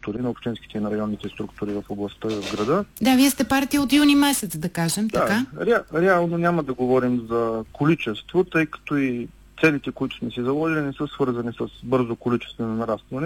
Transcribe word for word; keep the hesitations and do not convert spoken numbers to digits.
структури, на общинските и на районните структури в областта и в града. Да, вие сте партия от юни месец, да кажем, да, така? Ре, реално няма да говорим за количество, тъй като и целите, които сме си заложили, не са свързани с бързо количествено нарастване.